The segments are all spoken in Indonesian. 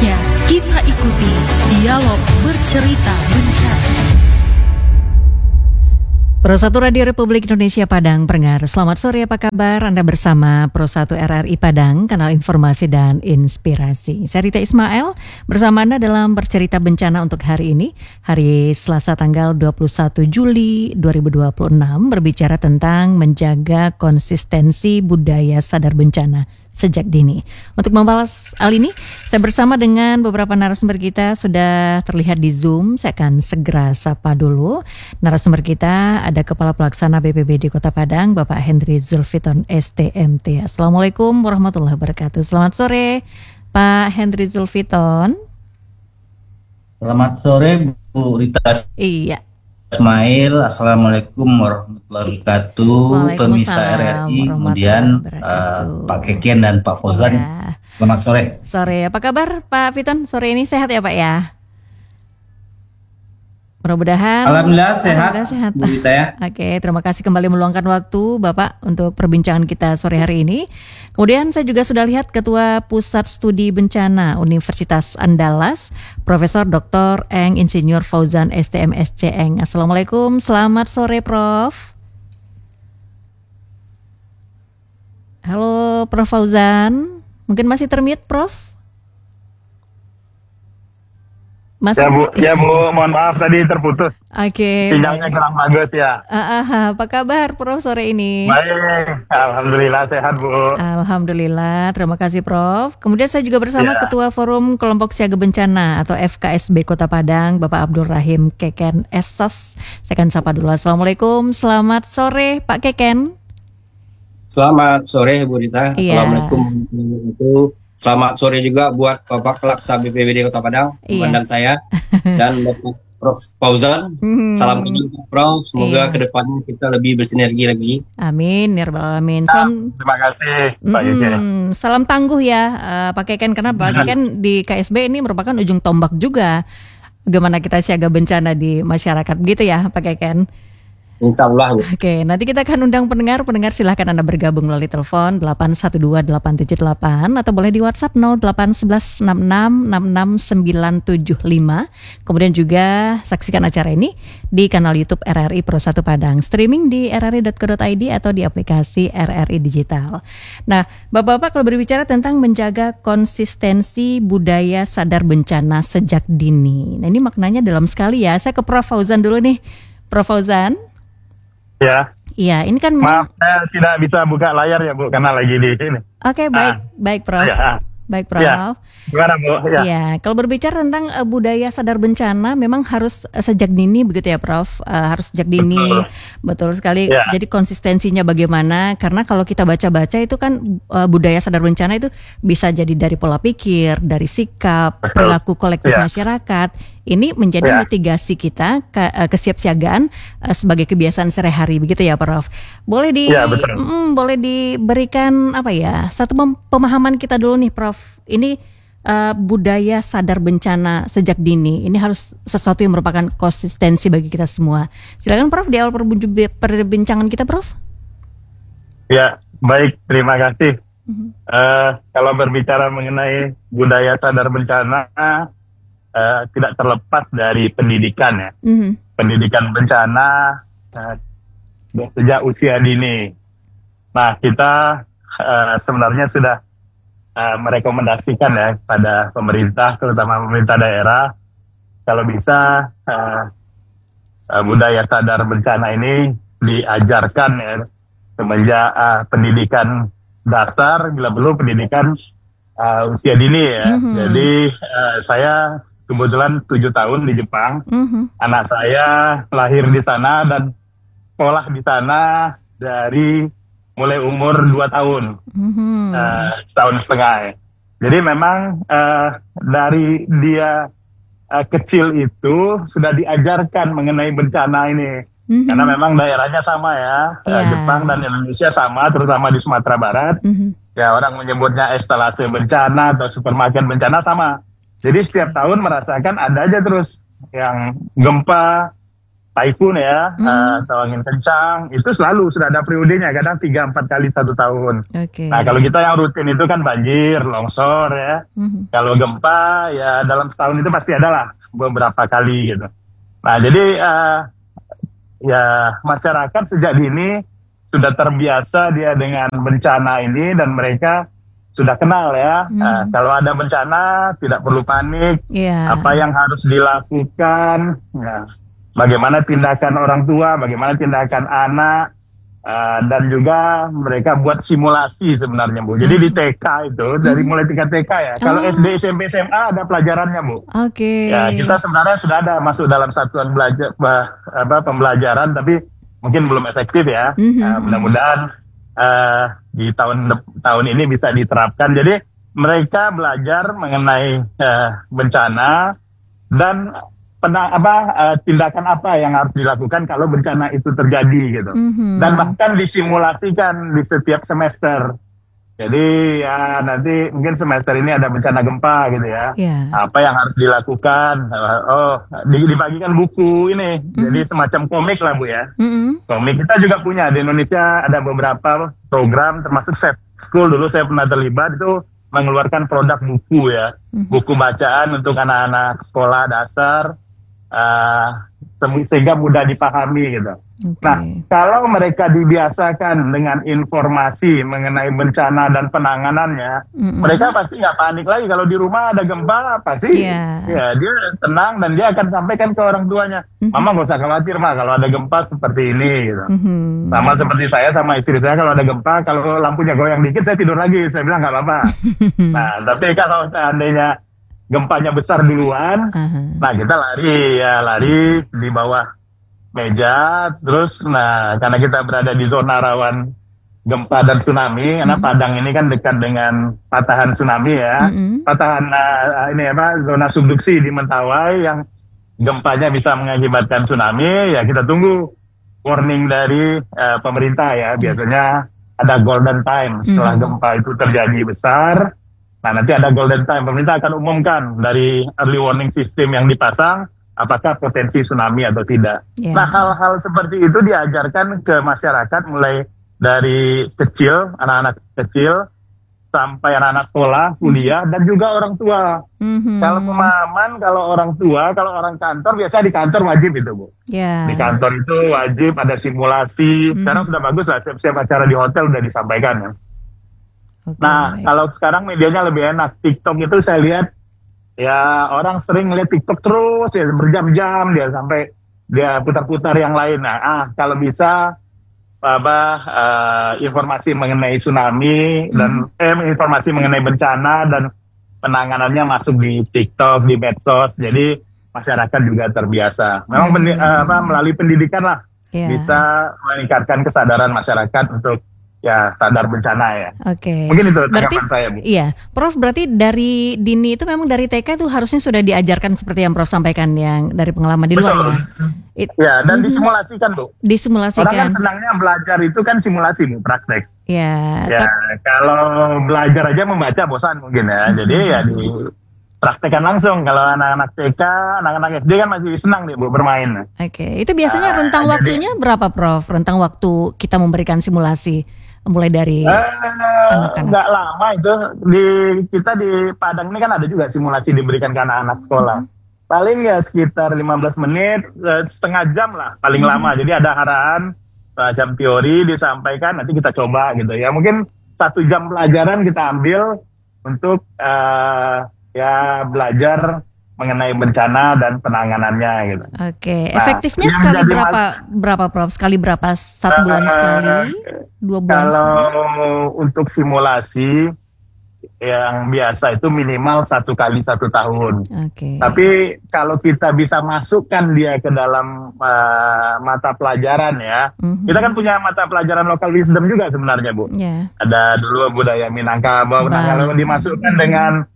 Saatnya kita ikuti dialog bercerita bencana. Pro 1 Radio Republik Indonesia Padang pendengar, selamat sore, apa kabar? Anda bersama Pro 1 RRI Padang, kanal informasi dan inspirasi. Saya Rita Ismail, bersama Anda dalam bercerita bencana untuk hari ini, hari Selasa tanggal 21 Juli 2026, berbicara tentang menjaga konsistensi budaya sadar bencana sejak dini. Untuk membahas hal ini, saya bersama dengan beberapa narasumber kita sudah terlihat di Zoom. Saya akan segera sapa dulu. Narasumber kita ada Kepala Pelaksana BPBD Kota Padang, Bapak Henry Zulfiton STMT. Assalamualaikum warahmatullahi wabarakatuh. Selamat sore, Pak Henry Zulfiton. Selamat sore, Bu Rita. Iya. Ismail, Assalamualaikum warahmatullahi wabarakatuh, pemirsa RRI, kemudian Pak Keken dan Pak Fauzan. Ya. Selamat sore. Sore, apa kabar Pak Fiton? Sore ini sehat ya Pak ya? Mudah-mudahan. Alhamdulillah sehat. Bu Rita ya. Oke, terima kasih kembali meluangkan waktu Bapak untuk perbincangan kita sore hari ini. Kemudian saya juga sudah lihat Ketua Pusat Studi Bencana Universitas Andalas, Profesor Dr. Eng Insinyur Fauzan STMSC Eng. Assalamualaikum, selamat sore Prof. Halo Prof Fauzan, mungkin masih termute Prof? Mas, ya Bu, mohon maaf tadi terputus. Oke. Sinyalnya kurang bagus ya. Apa kabar Prof sore ini? Baik, alhamdulillah sehat Bu. Alhamdulillah, terima kasih Prof. Kemudian saya juga bersama Ketua Forum Kelompok Siaga Bencana atau FKSB Kota Padang, Bapak Abdul Rahim Keken Esos. Saya akan sapa dulu. Assalamualaikum, selamat sore Pak Keken. Selamat sore Bu Rita. Assalamualaikum. Selamat sore juga buat Bapak Pelaksana BPBD Kota Padang, komandan saya, dan Bapak Prof Fauzan. Salam kenal Prof, semoga kedepannya kita lebih bersinergi lagi. Amin, ya rabbal alamin. Terima kasih Pak Keken. Salam tangguh ya Pak Keken, karena Pak Keken di KSB ini merupakan ujung tombak juga bagaimana kita siaga bencana di masyarakat, begitu ya Pak Keken? Insya Allah. Oke, nanti kita akan undang pendengar silahkan Anda bergabung melalui telepon 812-878 atau boleh di WhatsApp 0811666695. Kemudian juga saksikan acara ini di kanal YouTube RRI Pro 1 Padang, streaming di rri.co.id atau di aplikasi RRI Digital. Nah, Bapak-bapak, kalau berbicara tentang menjaga konsistensi budaya sadar bencana sejak dini. Nah, ini maknanya dalam sekali ya. Saya ke Prof Fauzan dulu nih. Prof Fauzan. Ya. Iya, ini kan maaf saya tidak bisa buka layar ya Bu, karena lagi di sini. Oke, baik Prof. Ya. Baik Prof. Ya. Gimana Bu? Ya, kalau berbicara tentang budaya sadar bencana memang harus sejak dini begitu ya Prof. Harus sejak dini. Betul sekali. Ya. Jadi konsistensinya bagaimana? Karena kalau kita baca-baca itu kan budaya sadar bencana itu bisa jadi dari pola pikir, dari sikap, perilaku kolektif masyarakat. Ini menjadi mitigasi kita kesiapsiagaan sebagai kebiasaan sehari-hari begitu ya Prof. Boleh boleh diberikan satu pemahaman kita dulu nih Prof. Ini budaya sadar bencana sejak dini. Ini harus sesuatu yang merupakan konsistensi bagi kita semua. Silakan Prof di awal perbincangan kita Prof. Ya, baik, terima kasih. Kalau berbicara mengenai budaya sadar bencana, tidak terlepas dari pendidikan ya. Pendidikan bencana sejak usia dini. Nah, kita sebenarnya sudah merekomendasikan ya pada pemerintah, terutama pemerintah daerah, kalau bisa budaya sadar bencana ini diajarkan ya semenjak pendidikan dasar, bila perlu pendidikan usia dini ya. Jadi saya kebetulan 7 tahun di Jepang. Anak saya lahir di sana dan sekolah di sana dari mulai umur 2 tahun, setahun setengah ya. Jadi memang dari dia kecil itu sudah diajarkan mengenai bencana ini. Karena memang daerahnya sama ya, Jepang dan Indonesia sama, terutama di Sumatera Barat. Ya, orang menyebutnya estalase bencana atau supermarket bencana sama. Jadi setiap tahun merasakan ada aja terus yang gempa, typhoon ya, atau angin kencang, itu selalu sudah ada periodenya, kadang 3-4 kali 1 tahun. Nah kalau kita yang rutin itu kan banjir, longsor ya. Kalau gempa ya dalam setahun itu pasti ada lah beberapa kali gitu. Nah jadi ya masyarakat sejak dini sudah terbiasa dia dengan bencana ini dan mereka sudah kenal ya. Kalau ada bencana tidak perlu panik. Apa yang harus dilakukan? Ya, bagaimana tindakan orang tua, bagaimana tindakan anak, dan juga mereka buat simulasi sebenarnya Bu. Jadi di TK itu dari mulai tingkat TK ya. Kalau SD, SMP, SMA ada pelajarannya Bu. Ya kita sebenarnya sudah ada masuk dalam satuan belajar pembelajaran, tapi mungkin belum efektif ya. Mudah-mudahan di tahun ini bisa diterapkan. Jadi mereka belajar mengenai bencana dan tindakan apa yang harus dilakukan kalau bencana itu terjadi gitu. Dan bahkan disimulasikan di setiap semester. Jadi ya nanti mungkin semester ini ada bencana gempa gitu ya. Apa yang harus dilakukan? Dibagikan buku ini. Jadi semacam komik lah Bu ya. Komik kita juga punya di Indonesia, ada beberapa program termasuk Safe School dulu saya pernah terlibat itu mengeluarkan produk buku ya. Buku bacaan untuk anak-anak sekolah dasar. Sehingga mudah dipahami gitu. Nah, kalau mereka dibiasakan dengan informasi mengenai bencana dan penanganannya, mereka pasti nggak panik lagi. Kalau di rumah ada gempa, pasti ya dia tenang dan dia akan sampaikan ke orang tuanya, Mama nggak usah khawatir Ma, kalau ada gempa seperti ini gitu. Sama seperti saya sama istri saya, kalau ada gempa, kalau lampunya goyang dikit saya tidur lagi, saya bilang nggak apa-apa. Nah, tapi kalau seandainya gempanya besar duluan, nah kita lari di bawah meja, terus karena kita berada di zona rawan gempa dan tsunami, karena Padang ini kan dekat dengan patahan tsunami ya, patahan zona subduksi di Mentawai yang gempanya bisa mengakibatkan tsunami, ya kita tunggu warning dari pemerintah ya, biasanya ada golden time setelah gempa itu terjadi besar. Nah, nanti ada golden time, pemerintah akan umumkan dari early warning system yang dipasang, apakah potensi tsunami atau tidak. Nah, hal-hal seperti itu diajarkan ke masyarakat mulai dari kecil, anak-anak kecil, sampai anak-anak sekolah, kuliah, dan juga orang tua. Kalau pemahaman, kalau orang tua, kalau orang kantor, biasa di kantor wajib itu Bu. Di kantor itu wajib ada simulasi, sekarang sudah bagus lah, siap-siap acara di hotel udah disampaikan ya. Nah, kalau sekarang medianya lebih enak. TikTok itu saya lihat, ya orang sering lihat TikTok terus, ya berjam-jam, dia sampai dia putar-putar yang lain. Nah, kalau bisa, informasi mengenai tsunami, dan informasi mengenai bencana, dan penanganannya masuk di TikTok, di medsos, jadi masyarakat juga terbiasa. Memang melalui pendidikan lah, bisa meningkatkan kesadaran masyarakat untuk ya sadar bencana ya. Mungkin itu tanggapan saya Bu. Iya, Prof, berarti dari dini itu memang dari TK itu harusnya sudah diajarkan seperti yang Prof sampaikan yang dari pengalaman di luar ya. Dan disimulasikan Bu. Disimulasikan. Orang kan senangnya belajar itu kan simulasi Bu, praktek. Ya. Kalau belajar aja membaca bosan mungkin ya. Jadi ya dipraktekkan langsung. Kalau anak-anak TK, anak-anak SD kan masih senang nih Bu bermain. Itu biasanya rentang waktunya berapa Prof? Rentang waktu kita memberikan simulasi? Mulai dari anak-anak. Nggak lama itu. Kita di Padang ini kan ada juga simulasi diberikan ke anak-anak sekolah. Paling ya sekitar 15 menit, setengah jam lah paling lama. Jadi ada arahan, jam teori disampaikan, nanti kita coba gitu ya. Mungkin 1 jam pelajaran kita ambil untuk ya belajar mengenai bencana dan penanganannya gitu. Efektifnya sekali berapa Prof? Sekali berapa? 1 bulan sekali? 2 bulan kalau sekali? Untuk simulasi yang biasa itu minimal 1 kali 1 tahun. Tapi kalau kita bisa masukkan dia ke dalam mata pelajaran ya, kita kan punya mata pelajaran local wisdom juga sebenarnya Bu. Ada dulu budaya Minangkabau. Nah, kalau dimasukkan dengan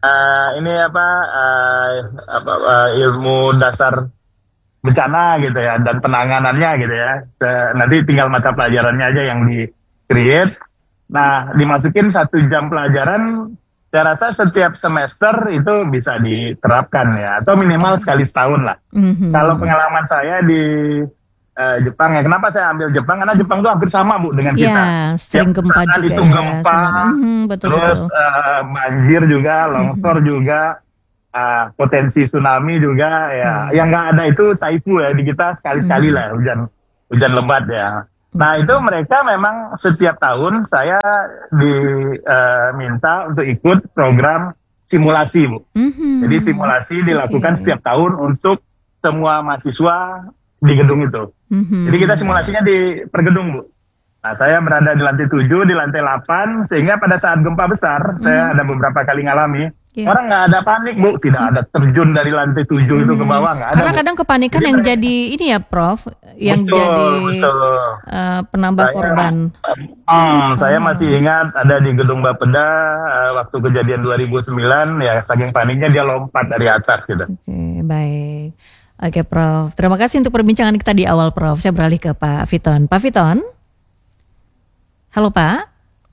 ilmu dasar bencana gitu ya, dan penanganannya gitu ya, nanti tinggal mata pelajarannya aja yang di create. Nah, dimasukin 1 jam pelajaran, saya rasa setiap semester itu bisa diterapkan ya, atau minimal sekali setahun lah. Kalau pengalaman saya di Jepang ya, kenapa saya ambil Jepang? Karena Jepang tuh hampir sama Bu dengan kita. Ya, sering gempa juga itu ya. Gempa, terus banjir juga, longsor juga, potensi tsunami juga ya. Yang nggak ada itu taifu ya, di kita sekali-sekali lah hujan lebat ya. Nah itu mereka memang setiap tahun saya diminta untuk ikut program simulasi Bu. Jadi simulasi dilakukan setiap tahun untuk semua mahasiswa di gedung itu. Jadi kita simulasinya di per gedung Bu. Nah saya berada di lantai 7, di lantai 8, sehingga pada saat gempa besar, saya ada beberapa kali ngalami, orang nggak ada panik Bu, tidak ada terjun dari lantai 7 itu ke bawah, nggak ada. Karena kadang kepanikan jadi yang jadi ini ya Prof, yang jadi penambah korban. Saya masih ingat ada di gedung Bapeda waktu kejadian 2009, ya saking paniknya dia lompat dari atas gitu. Oke, baik. Oke Prof, terima kasih untuk perbincangan kita di awal Prof. Saya beralih ke Pak Fiton. Pak Fiton? Halo Pak?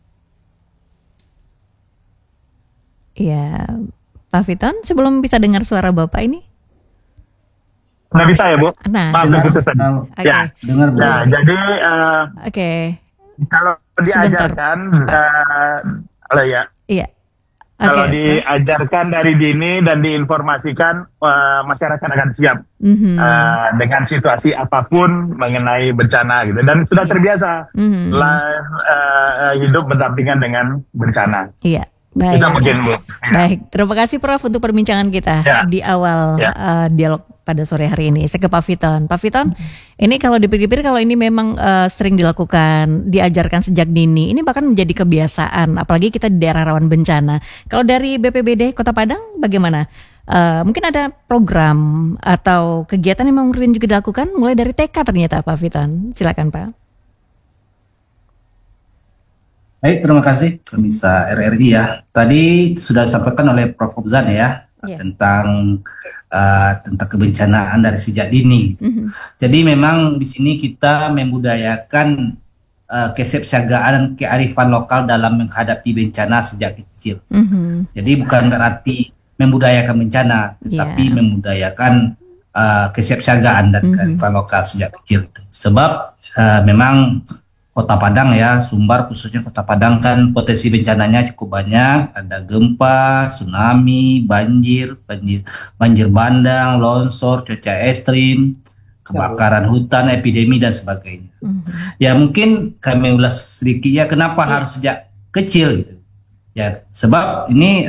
Iya, Pak Fiton, sebelum bisa dengar suara Bapak ini? Nggak bisa ya Bu? Nah, maaf keputusan. Ya, dengar Bu. Nah, jadi kalau diajarkan, Iya. Kalau diajarkan dari dini dan diinformasikan, masyarakat akan siap dengan situasi apapun mengenai bencana gitu. Dan sudah terbiasa hidup berdampingan dengan bencana. Iya, baik. Itu mungkin Bu. Baik, terima kasih Prof untuk perbincangan kita di awal dialog pada sore hari ini. Saya ke Pak Fiton. Pak Fiton, ini kalau dipikir-pikir kalau ini memang sering dilakukan, diajarkan sejak dini, ini bahkan menjadi kebiasaan, apalagi kita di daerah rawan bencana. Kalau dari BPBD Kota Padang bagaimana? Mungkin ada program atau kegiatan yang memang rutin juga dilakukan mulai dari TK ternyata Pak Fiton. Silakan Pak. Baik, terima kasih Pemirsa RRI ya. Tadi sudah disampaikan oleh Prof. Fauzan ya tentang kebencanaan dari sejak dini. Jadi memang di sini kita membudayakan kesiapsiagaan dan kearifan lokal dalam menghadapi bencana sejak kecil. Jadi bukan berarti membudayakan bencana, tetapi membudayakan kesiapsiagaan dan kearifan lokal sejak kecil. Sebab memang Kota Padang ya, Sumbar khususnya Kota Padang kan potensi bencananya cukup banyak, ada gempa, tsunami, banjir bandang, longsor, cuaca ekstrim, kebakaran hutan, epidemi dan sebagainya. Ya mungkin kami ulas sedikit ya kenapa harus sejak kecil gitu. Ya sebab ini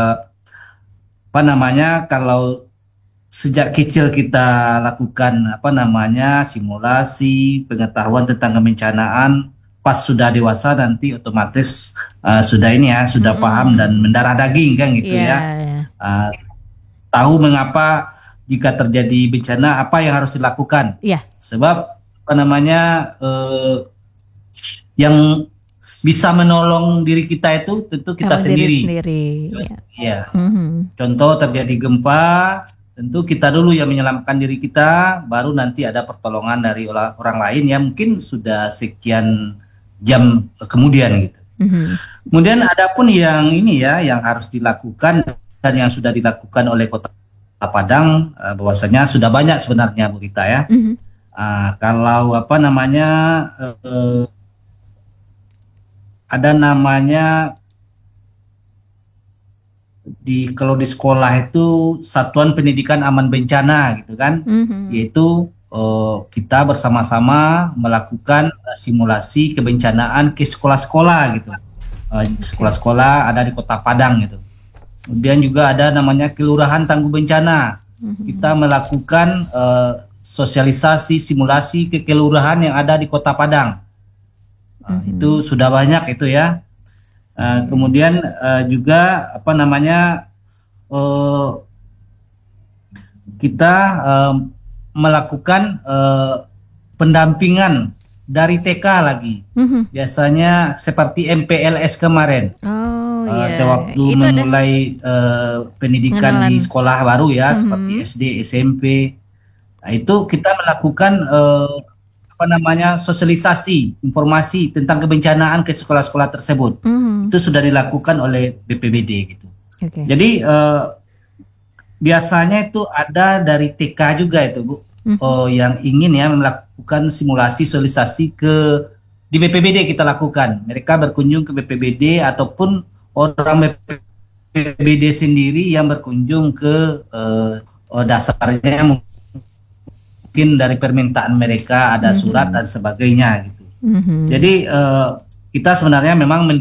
kalau sejak kecil kita lakukan simulasi pengetahuan tentang kebencanaan, pas sudah dewasa nanti otomatis sudah paham dan mendarah daging kan gitu tahu mengapa jika terjadi bencana apa yang harus dilakukan. Sebab yang bisa menolong diri kita itu tentu kita sendiri. Contoh terjadi gempa, tentu kita dulu yang menyelamatkan diri kita, baru nanti ada pertolongan dari orang lain yang mungkin sudah sekian jam kemudian gitu. Kemudian ada pun yang ini ya, yang harus dilakukan dan yang sudah dilakukan oleh Kota Padang, bahwasanya sudah banyak sebenarnya Bu Rita ya. Kalau ada namanya kalau di sekolah itu Satuan Pendidikan Aman Bencana gitu kan, yaitu kita bersama-sama melakukan simulasi kebencanaan ke sekolah-sekolah gitu. Sekolah-sekolah ada di Kota Padang gitu. Kemudian juga ada namanya Kelurahan Tangguh Bencana. Kita melakukan sosialisasi simulasi ke kelurahan yang ada di Kota Padang. Itu sudah banyak itu ya. Kemudian juga kita melakukan pendampingan dari TK lagi. Biasanya seperti MPLS kemarin. Sewaktu memulai pendidikan di sekolah baru ya, seperti SD, SMP. Nah, itu kita melakukan sosialisasi informasi tentang kebencanaan ke sekolah-sekolah tersebut. itu sudah dilakukan oleh BPBD gitu. Okay. Jadi biasanya itu ada dari TK juga itu Bu, yang ingin ya melakukan simulasi sosialisasi di BPBD kita lakukan. Mereka berkunjung ke BPBD ataupun orang BPBD sendiri yang berkunjung ke dasarnya mungkin dari permintaan mereka ada surat dan sebagainya gitu. Jadi kita sebenarnya memang